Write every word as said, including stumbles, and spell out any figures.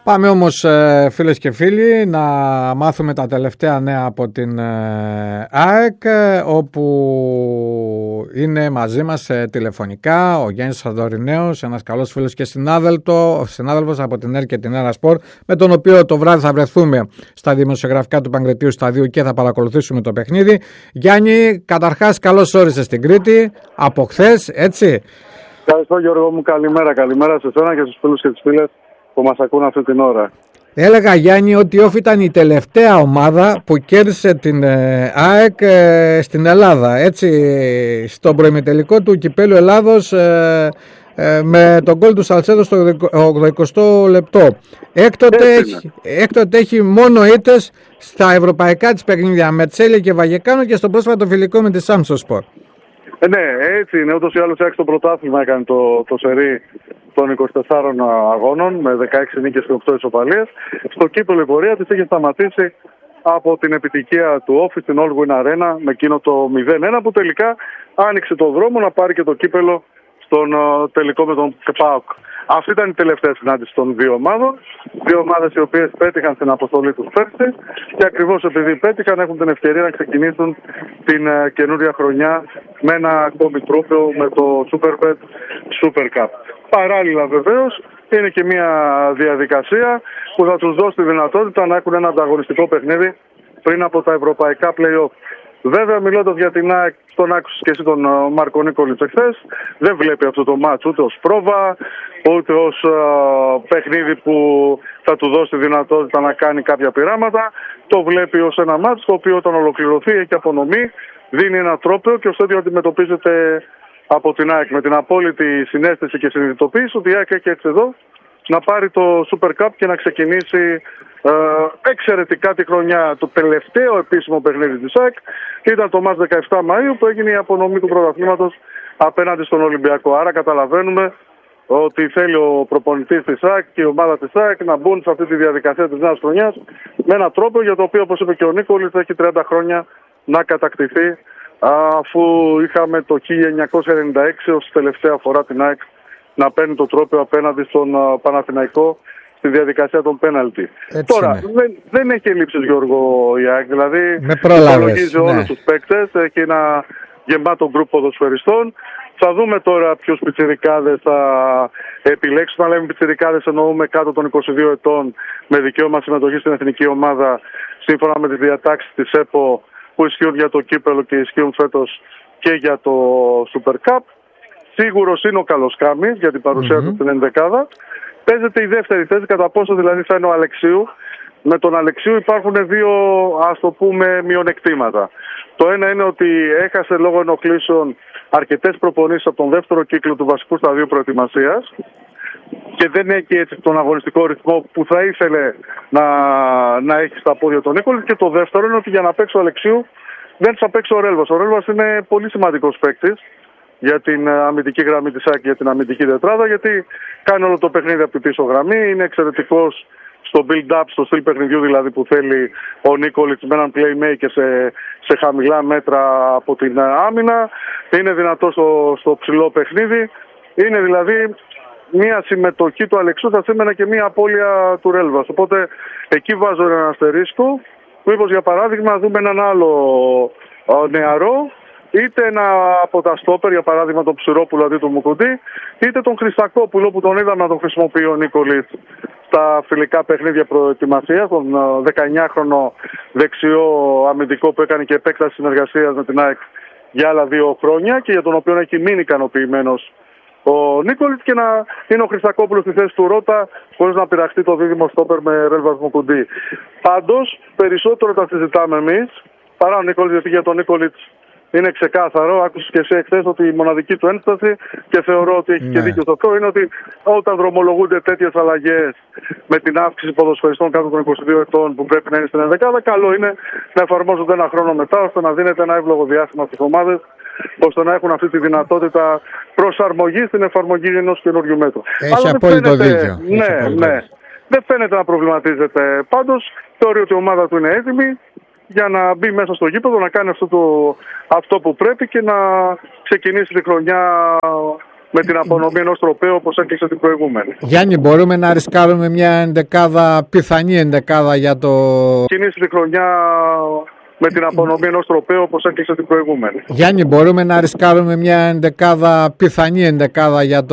Πάμε όμως ε, φίλες και φίλοι να μάθουμε τα τελευταία νέα από την ε, ΑΕΚ, όπου είναι μαζί μας ε, τηλεφωνικά ο Γιάννης Σαντορινέος, ένας καλός φίλος και συνάδελφος από την ΕΡ και την ΕΡΑ Σπορ, με τον οποίο το βράδυ θα βρεθούμε στα δημοσιογραφικά του Παγκριτίου Σταδίου και θα παρακολουθήσουμε το παιχνίδι. Γιάννη, καταρχάς καλώς όρισες στην Κρήτη από χθες, έτσι. Ευχαριστώ Γιώργο μου, καλημέρα, καλημέρα σε εσένα και στους φίλους και τις φίλες που μας ακούν αυτή την ώρα. Έλεγα Γιάννη ότι η Όφη ήταν η τελευταία ομάδα που κέρδισε την ε, ΑΕΚ ε, στην Ελλάδα, έτσι, στον προημιτελικό του Κυπέλλου Ελλάδος ε, ε, με τον γκολ του Σαλσέδο στο ογδοηκοστό λεπτό. Έκτοτε έχει, έκτοτε έχει μόνο ήττες στα ευρωπαϊκά της παιχνίδια με Τσέλια και Βαγεκάνο και στο πρόσφατο φιλικό με τη Σάμσοσπορ. Ε, ναι, έτσι είναι. Ούτως ή άλλως έξω το πρωτάθλημα έκανε το, το σερί των είκοσι τεσσάρων αγώνων με δεκαέξι νίκες και οκτώ ισοπαλίες. Στο κύπελλο η πορεία της είχε σταματήσει από την επιτυχία του Όφη στην All Win Arena με εκείνο το μηδέν ένα που τελικά άνοιξε το δρόμο να πάρει και το κύπελλο στον uh, τελικό με τον ΠΑΟΚ. Αυτή ήταν η τελευταία συνάντηση των δύο ομάδων. Δύο ομάδες οι οποίες πέτυχαν στην αποστολή τους πέρσι και ακριβώς επειδή πέτυχαν έχουν την ευκαιρία να ξεκινήσουν την uh, καινούρια χρονιά με ένα ακόμη τρόπαιο με το Superbet Super Cup. Παράλληλα βεβαίως είναι και μια διαδικασία που θα τους δώσει τη δυνατότητα να έχουν ένα ανταγωνιστικό παιχνίδι πριν από τα ευρωπαϊκά play-off. Βέβαια, μιλώντας για την ΑΕΚ, τον άκουσες και εσύ τον Μάρκο Νίκολιτς εχθές, δεν βλέπει αυτό το μάτς ούτε ως πρόβα, ούτε ως uh, παιχνίδι που θα του δώσει τη δυνατότητα να κάνει κάποια πειράματα. Το βλέπει ως ένα μάτς το οποίο όταν ολοκληρωθεί έχει απονομή, δίνει ένα τρόπαιο και ως τέτοιο αντιμετωπίζεται από την ΑΕΚ με την απόλυτη συναίσθηση και συνειδητοποίηση ότι η ΑΕΚ έχει έτσι εδώ να πάρει το Super Cup και να ξεκινήσει ε, εξαιρετικά τη χρονιά. Το τελευταίο επίσημο παιχνίδι της ΑΕΚ ήταν το μάτς δεκαεφτά Μαΐου που έγινε η απονομή του πρωταθλήματος απέναντι στον Ολυμπιακό. Άρα καταλαβαίνουμε ότι θέλει ο προπονητής της ΑΕΚ και η ομάδα της ΑΕΚ να μπουν σε αυτή τη διαδικασία της νέας χρονιάς με έναν τρόπο για το οποίο, όπως είπε και ο Νίκολης, έχει τριάντα χρόνια να κατακτηθεί, αφού είχαμε το χίλια εννιακόσια ενενήντα έξι ως τελευταία φορά την ΑΕΚ να παίρνει το τρόπαιο απέναντι στον uh, Παναθηναϊκό στη διαδικασία των πέναλτι. Τώρα, δεν, δεν έχει ελλείψεις Γιώργο η ΑΕΚ, δηλαδή υπολογίζει ναι. όλους τους παίκτες, έχει ένα γεμάτο γκρουπ ποδοσφαιριστών. Θα δούμε τώρα ποιους πιτσιρικάδες θα επιλέξουν. Αν λέμε πιτσιρικάδες εννοούμε κάτω των είκοσι δύο ετών με δικαίωμα συμμετοχή στην εθνική ομάδα σύμφωνα με τις διατάξεις της ΕΠΟ που ισχύουν για το κύπελλο και ισχύουν φέτος και για το Super Cup. Σίγουρος είναι ο Καλοσκάμης για την παρουσία mm-hmm. του στην ενδεκάδα. Παίζεται η δεύτερη θέση, κατά πόσο δηλαδή θα είναι ο Αλεξίου. Με τον Αλεξίου υπάρχουν δύο, ας το πούμε, μειονεκτήματα. Το ένα είναι ότι έχασε λόγω ενοχλήσεων αρκετές προπονήσεις από τον δεύτερο κύκλο του βασικού σταδίου προετοιμασίας και δεν έχει έτσι τον αγωνιστικό ρυθμό που θα ήθελε να, να έχει στα πόδια τον Νίκολη. Και το δεύτερο είναι ότι για να παίξει ο Αλεξίου δεν θα παίξει ο Ρέλβας. Ο Ρέλβας είναι πολύ σημαντικός παίκτης για την αμυντική γραμμή της ΑΕΚ, για την αμυντική τετράδα, γιατί κάνει όλο το παιχνίδι από την πίσω γραμμή, είναι εξαιρετικός στο build-up, στο στυλ παιχνιδιού δηλαδή που θέλει ο Νίκολιτς με έναν playmaker σε, σε χαμηλά μέτρα από την άμυνα, είναι δυνατός στο, στο ψηλό παιχνίδι, είναι δηλαδή μια συμμετοχή του Αλεξού θα σήμαινε και μια απώλεια του Ρέλβας, οπότε εκεί βάζω έναν αστερίσκο, μήπως για παράδειγμα δούμε έναν άλλο νεαρό, είτε ένα από τα στόπερ, για παράδειγμα τον Ψηρόπουλο αντί του Μουκουντή, είτε τον Χριστακόπουλο που τον είδαμε να τον χρησιμοποιεί ο Νίκολης στα φιλικά παιχνίδια προετοιμασίας, τον δεκαεννιάχρονο δεξιό αμυντικό που έκανε και επέκταση συνεργασίας με την ΑΕΚ για άλλα δύο χρόνια και για τον οποίο έχει μείνει ικανοποιημένος ο Νίκολης, και να είναι ο Χριστακόπουλος στη θέση του Ρώτα χωρίς να πειραχτεί το δίδυμο στόπερ με Ρέλβας Μουκουντή. Πάντως περισσότερο τα συζητάμε εμείς παρά ο Νίκολης, γιατί για τον Νίκολιτς είναι ξεκάθαρο, άκουσες και εσύ εχθές ότι η μοναδική του ένσταση, και θεωρώ ότι έχει ναι. και δίκιο σε αυτό, είναι ότι όταν δρομολογούνται τέτοιες αλλαγές με την αύξηση ποδοσφαιριστών κάτω των είκοσι δύο ετών που πρέπει να είναι στην ενδεκάδα, καλό είναι να εφαρμόζονται ένα χρόνο μετά ώστε να δίνεται ένα εύλογο διάστημα στις ομάδες, ώστε να έχουν αυτή τη δυνατότητα προσαρμογή στην εφαρμογή ενός καινούριου μέτρου. Έχει απόλυτο δίκιο. Ναι, έχει ναι. Δεν φαίνεται να προβληματίζεται. Πάντως θεωρεί ότι η ομάδα του είναι έτοιμη για να μπει μέσα στο γήπεδο, να κάνει αυτό, το, αυτό που πρέπει και να ξεκινήσει τη χρονιά με την απονομή ενός τροπαίου όπως έκλεισε την προηγούμενη. Γιάννη, μπορούμε να ρισκάρουμε μια ενδεκάδα, πιθανή ενδεκάδα για το... Κινήσει τη χρονιά με την απονομή ενός τροπαίου όπως έκλεισε την προηγούμενη. Γιάννη, μπορούμε να ρισκάρουμε μια ενδεκάδα, πιθανή ενδεκάδα για το...